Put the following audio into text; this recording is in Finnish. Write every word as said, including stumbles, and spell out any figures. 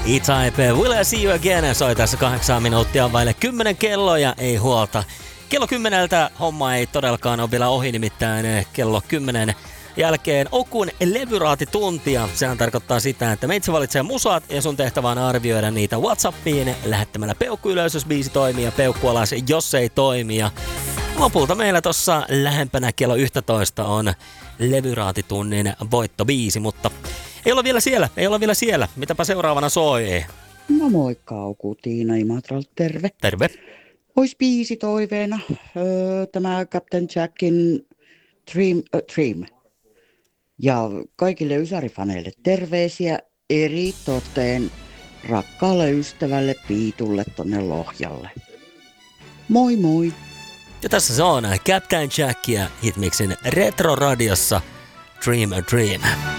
E-Type, Will I See You Again, soi tässä kahdeksan minuuttia vaille kymmenen kelloja, ei huolta. Kello kymmeneltä homma ei todellakaan ole vielä ohi, nimittäin kello kymmenen jälkeen Okun levyraatituntia. Sehän tarkoittaa sitä, että meitsi valitsee musat ja sun tehtävä on arvioida niitä WhatsAppiin lähettämällä peukku ylös, jos biisi toimii ja peukku alas, jos ei toimi. Ja lopulta meillä tossa lähempänä kello yksitoista on levyraatitunnin voittobiisi, mutta ei olla vielä siellä, ei olla vielä siellä. Mitäpä seuraavana soi? No moikka, Oku, Tiina Imatralta, terve. Terve. Ois biisi toiveena öö, tämä Captain Jackin Dream, äh, Dream. Ja kaikille ysärifaneille terveisiä eri toteen rakkaalle ystävälle Piitulle tonne Lohjalle. Moi moi! Ja tässä se on Captain Jack ja Hitmixin Retro-radiossa Dream a Dream.